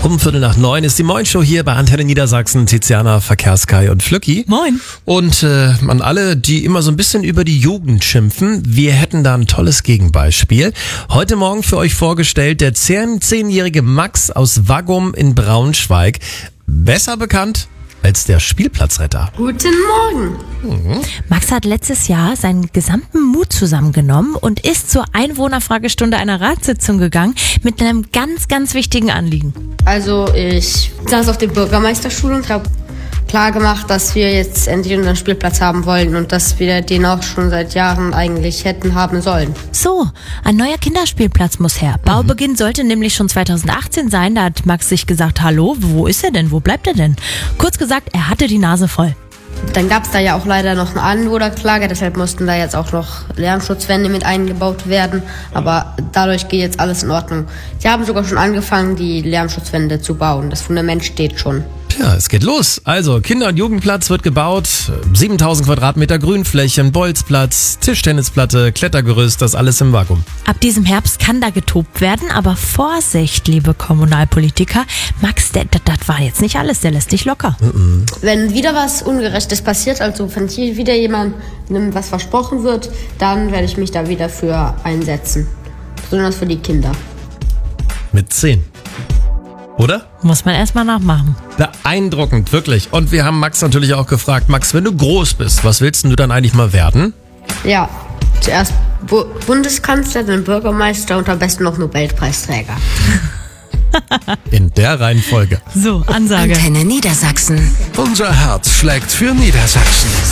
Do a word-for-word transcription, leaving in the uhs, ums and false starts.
Um Viertel nach neun ist die Moin-Show hier bei Antenne Niedersachsen. Tiziana, Verkehrskai und Flücki. Moin. Und äh, an alle, die immer so ein bisschen über die Jugend schimpfen, wir hätten da ein tolles Gegenbeispiel. Heute Morgen für euch vorgestellt der zehnjährige Max aus Waggum in Braunschweig. Besser bekannt als der Spielplatzretter. Guten Morgen. Mhm. Max hat letztes Jahr seinen gesamten Mut zusammengenommen und ist zur Einwohnerfragestunde einer Ratssitzung gegangen mit einem ganz, ganz wichtigen Anliegen. Also ich saß auf der Bürgermeisterschule und habe klar gemacht, dass wir jetzt endlich unseren Spielplatz haben wollen und dass wir den auch schon seit Jahren eigentlich hätten haben sollen. So, ein neuer Kinderspielplatz muss her. Baubeginn sollte nämlich schon zweitausendachtzehn sein. Da hat Max sich gesagt, hallo, wo ist er denn? Wo bleibt er denn? Kurz gesagt, er hatte die Nase voll. Dann gab es da ja auch leider noch eine Anwohnerklage, deshalb mussten da jetzt auch noch Lärmschutzwände mit eingebaut werden. Aber dadurch geht jetzt alles in Ordnung. Sie haben sogar schon angefangen, die Lärmschutzwände zu bauen. Das Fundament steht schon. Ja, es geht los. Also, Kinder- und Jugendplatz wird gebaut. siebentausend Quadratmeter Grünfläche, ein Bolzplatz, Tischtennisplatte, Klettergerüst, das alles im Waggum. Ab diesem Herbst kann da getobt werden, aber Vorsicht, liebe Kommunalpolitiker. Max, das war jetzt nicht alles, der lässt dich locker. Mhm. Wenn wieder was Ungerechtes passiert, also wenn hier wieder jemandem was versprochen wird, dann werde ich mich da wieder für einsetzen. Besonders für die Kinder. Mit zehn. Oder? Muss man erstmal nachmachen. Beeindruckend, wirklich. Und wir haben Max natürlich auch gefragt, Max, wenn du groß bist, was willst denn du dann eigentlich mal werden? Ja, zuerst Bu- Bundeskanzler, dann Bürgermeister und am besten noch Nobelpreisträger. In der Reihenfolge. So, Ansage. Antenne Niedersachsen. Unser Herz schlägt für Niedersachsen.